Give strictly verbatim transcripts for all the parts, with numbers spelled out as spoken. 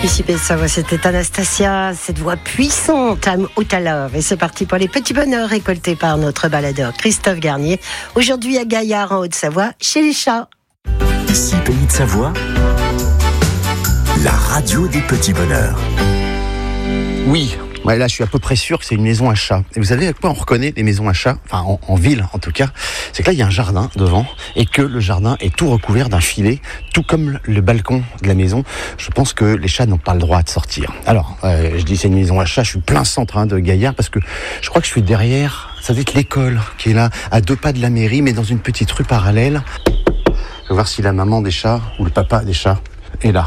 Ici Savoie, c'était Anastasia, cette voix puissante à Haute-à-l'heure. Et c'est parti pour les petits bonheurs récoltés par notre baladeur Christophe Garnier. Aujourd'hui à Gaillard en Haute-Savoie, chez les chats. Ici Pays de Savoie, la radio des petits bonheurs. Oui, ouais, là je suis à peu près sûr que c'est une maison à chat. Et vous savez à quoi on reconnaît les maisons à chat, enfin en, en ville en tout cas, c'est que là il y a un jardin devant et que le jardin est tout recouvert d'un filet, tout comme le balcon de la maison. Je pense que les chats n'ont pas le droit de sortir. Alors, euh, je dis c'est une maison à chat, je suis plein centre hein, de Gaillard parce que je crois que je suis derrière, ça doit être l'école qui est là, à deux pas de la mairie, mais dans une petite rue parallèle. Je vais voir si la maman des chats ou le papa des chats est là.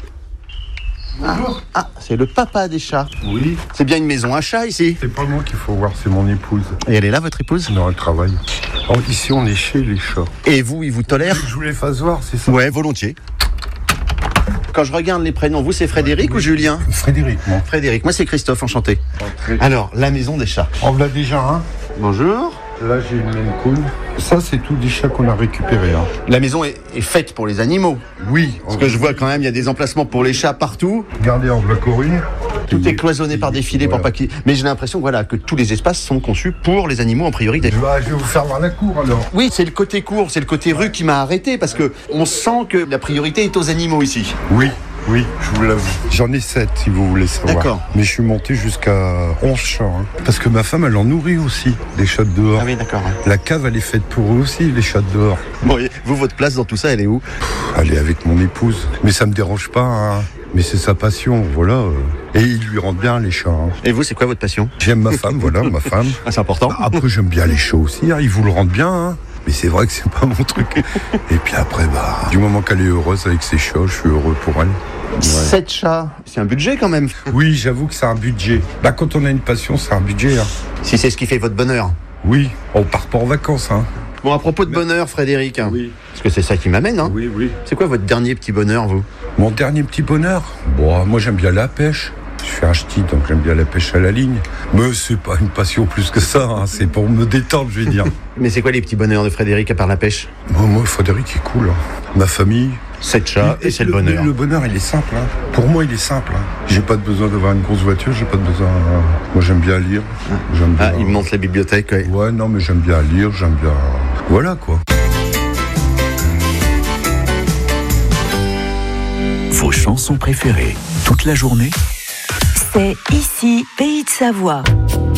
Ah, ah, c'est le papa des chats. Oui. C'est bien une maison à chat ici. C'est pas moi qu'il faut voir, c'est mon épouse. Et elle est là, votre épouse? Non, elle travaille. Alors, ici, on est chez les chats. Et vous, ils vous tolèrent? Je vous les fasse voir, c'est ça? Ouais, volontiers. Quand je regarde les prénoms, vous, c'est Frédéric oui. ou Julien? Frédéric, moi. Frédéric, moi c'est Christophe, enchanté. Entrée. Alors, la maison des chats. On l'a déjà un. Hein. Bonjour. Là, j'ai une Maine Coon. Ça, c'est tous des chats qu'on a récupérés. Hein. La maison est, est faite pour les animaux. Oui. Parce que je vois quand même, il y a des emplacements pour les chats partout. Regardez en black orine. Tout est cloisonné par des filets voilà. pour pas qu'ils... Mais j'ai l'impression voilà, que tous les espaces sont conçus pour les animaux en priorité. Je vais, je vais vous faire voir la cour alors. Oui, c'est le côté cour, c'est le côté rue qui m'a arrêté parce que on sent que la priorité est aux animaux ici. Oui. Oui, je vous l'avoue. J'en ai sept, si vous voulez savoir. D'accord. Mais je suis monté jusqu'à onze chats. Hein. Parce que ma femme, elle en nourrit aussi, les chats de dehors. Ah oui, d'accord. Hein. La cave, elle est faite pour eux aussi, les chats de dehors. Bon, vous, votre place dans tout ça, elle est où? Elle est avec mon épouse. Mais ça me dérange pas, hein. Mais c'est sa passion, voilà. Et il lui rend bien, les chats. Hein. Et vous, c'est quoi votre passion? J'aime ma femme, voilà, ma femme. Ah, c'est important. Après, j'aime bien les chats aussi, hein. Ils vous le rendent bien, hein. Mais c'est vrai que c'est pas mon truc. Et puis après, bah, du moment qu'elle est heureuse avec ses chats, je suis heureux pour elle. Ouais. Sept chats, c'est un budget quand même. Oui, j'avoue que c'est un budget. Bah, quand on a une passion, c'est un budget. Hein. Si c'est ce qui fait votre bonheur. Oui, on part pas en vacances. Hein. Bon, à propos de Mais... bonheur, Frédéric. Oui. Parce que c'est ça qui m'amène. Hein. Oui, oui. C'est quoi votre dernier petit bonheur, vous? Mon dernier petit bonheur? Bon, moi j'aime bien la pêche. Je suis un ch'ti, donc j'aime bien la pêche à la ligne. Mais c'est pas une passion plus que ça, hein. C'est pour me détendre, je vais dire. Mais c'est quoi les petits bonheurs de Frédéric à part la pêche? Bon, moi, Frédéric est cool. Hein. Ma famille. Sept chats et, et c'est le, le bonheur. Le bonheur, il est simple. Hein. Pour moi, il est simple. Hein. J'ai pas de besoin d'avoir une grosse voiture, j'ai pas de besoin... Hein. Moi, j'aime bien lire. J'aime bien... Ah, il me montre la bibliothèque, ouais. Ouais, non, mais j'aime bien lire, j'aime bien... Voilà, quoi. Vos chansons préférées, toute la journée? C'est ici, Pays de Savoie.